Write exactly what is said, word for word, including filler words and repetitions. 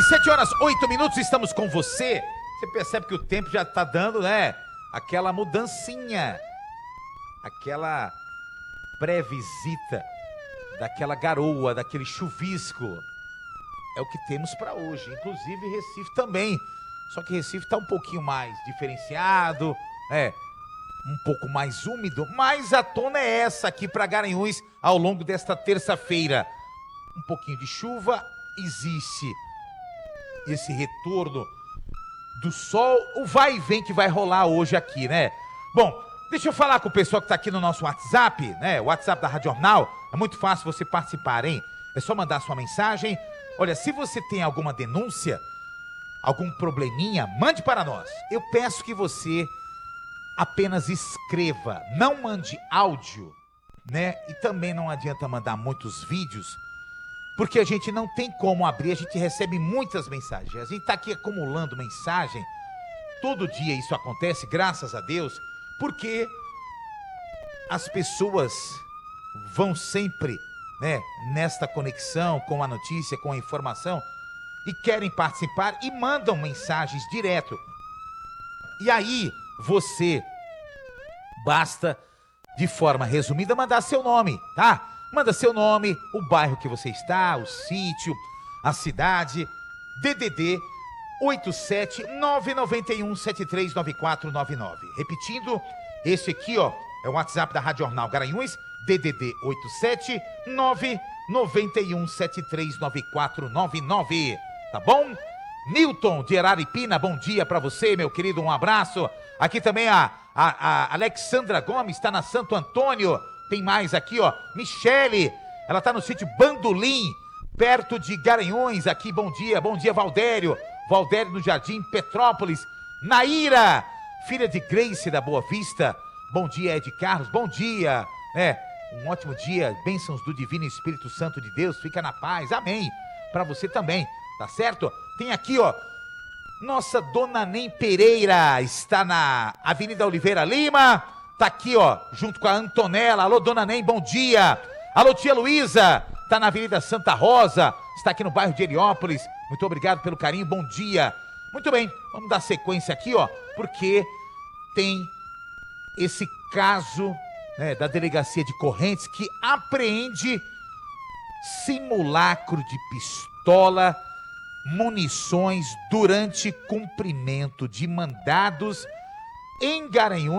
bem, sete horas, oito minutos, estamos com você. Você percebe que o tempo já tá dando, né? Aquela mudancinha. Aquela pré-visita daquela garoa, daquele chuvisco. É o que temos para hoje. Inclusive Recife também. Só que Recife tá um pouquinho mais diferenciado, é, um pouco mais úmido, mas a tona é essa aqui para Garanhuns ao longo desta terça-feira. Um pouquinho de chuva, existe esse retorno do sol, o vai e vem que vai rolar hoje aqui, né? Bom, deixa eu falar com o pessoal que tá aqui no nosso WhatsApp, né? O WhatsApp da Rádio Jornal, é muito fácil você participar, hein? É só mandar sua mensagem. Olha, se você tem alguma denúncia, algum probleminha, mande para nós. Eu peço que você apenas escreva, não mande áudio, né? E também não adianta mandar muitos vídeos, porque a gente não tem como abrir, a gente recebe muitas mensagens. A gente tá aqui acumulando mensagem, todo dia isso acontece, graças a Deus, porque as pessoas vão sempre, né, nesta conexão com a notícia, com a informação, e querem participar e mandam mensagens direto. E aí, você, basta, de forma resumida, mandar seu nome, tá? Manda seu nome, o bairro que você está, o sítio, a cidade, D D D oito sete nove nove um sete três nove quatro nove nove. Repetindo, esse aqui, ó, é o WhatsApp da Rádio Jornal Garanhuns, D D D oito sete nove nove um sete três nove quatro nove nove. Tá bom? Newton de Araripina, bom dia pra você, meu querido, um abraço. Aqui também a, a, a Alexandra Gomes está na Santo Antônio. Tem mais aqui, ó, Michele, ela tá no sítio Bandolim, perto de Garanhuns, aqui, bom dia, bom dia, Valdério, Valdério no Jardim Petrópolis. Naíra, filha de Grace da Boa Vista, bom dia, Ed Carlos, bom dia, é, um ótimo dia, bênçãos do Divino Espírito Santo de Deus, fica na paz, amém, pra você também, tá certo? Tem aqui, ó, nossa Dona Nem Pereira, está na Avenida Oliveira Lima, tá aqui, ó, junto com a Antonella. Alô, Dona Nem, bom dia. Alô, tia Luísa, tá na Avenida Santa Rosa, está aqui no bairro de Heliópolis. Muito obrigado pelo carinho, bom dia. Muito bem, vamos dar sequência aqui, ó, porque tem esse caso, né, da Delegacia de Correntes que apreende simulacro de pistola, munições durante cumprimento de mandados em Garanhuns